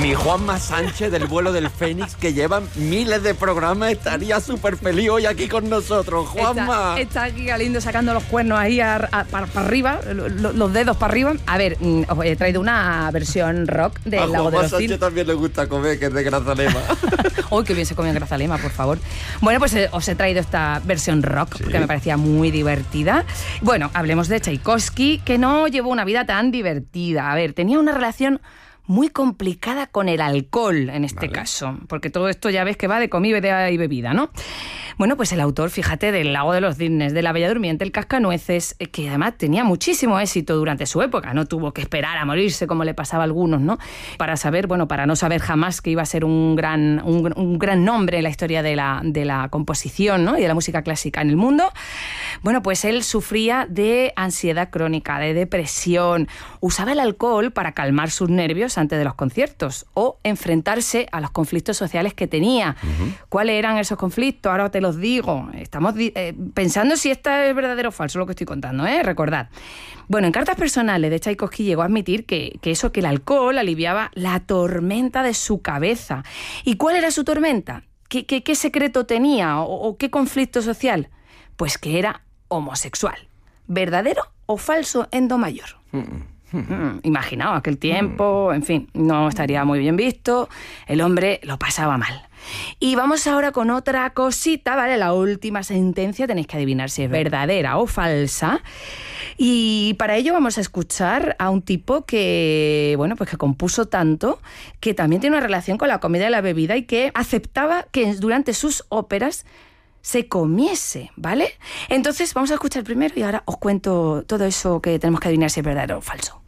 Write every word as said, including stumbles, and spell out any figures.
Mi Juanma Sánchez del vuelo del Fénix, que lleva miles de programas, estaría súper feliz hoy aquí con nosotros. Juanma. Está, está aquí Galindo sacando los cuernos ahí para arriba, lo, los dedos para arriba. A ver, os he traído una versión rock del A Lago de Juanma los Sánchez Cisnes. también le gusta comer, que es de Grazalema. Uy, qué bien se come en Grazalema, por favor. Bueno, pues eh, os he traído esta versión rock, Sí. porque me parecía muy divertida. Bueno, hablemos de Tchaikovsky, que no llevó una vida tan divertida. A ver, tenía una relación muy complicada con el alcohol, en este Vale. caso, porque todo esto ya ves que va de comida y bebida, ¿no? Bueno, pues el autor, fíjate, del Lago de los Cisnes, de La Bella Durmiente, El Cascanueces, eh, que además tenía muchísimo éxito durante su época, no tuvo que esperar a morirse como le pasaba a algunos, ¿no? Para saber, bueno, para no saber jamás que iba a ser un gran, un, un gran nombre en la historia de la, de la composición, ¿no? Y de la música clásica en el mundo. Bueno, pues él sufría de ansiedad crónica, de depresión, usaba el alcohol para calmar sus nervios antes de los conciertos o enfrentarse a los conflictos sociales que tenía. Uh-huh. ¿Cuáles eran esos conflictos? Ahora te los digo. Estamos eh, pensando si esto es verdadero o falso lo que estoy contando, ¿eh? Recordad. Bueno, en cartas personales de Tchaikovsky llegó a admitir que, que eso, que el alcohol aliviaba la tormenta de su cabeza. ¿Y cuál era su tormenta? ¿Qué, qué, qué secreto tenía o, o qué conflicto social? Pues que era homosexual. ¿Verdadero o falso en do mayor? Mm-mm. Mm, imaginaos, aquel tiempo, en fin, no estaría muy bien visto, el hombre lo pasaba mal. Y vamos ahora con otra cosita, ¿vale? La última sentencia, tenéis que adivinar si es verdadera o falsa. Y para ello vamos a escuchar a un tipo que, bueno, pues que compuso tanto, que también tiene una relación con la comida y la bebida y que aceptaba que durante sus óperas se comiese, ¿vale? Entonces vamos a escuchar primero y ahora os cuento todo eso que tenemos que adivinar si es verdadero o falso.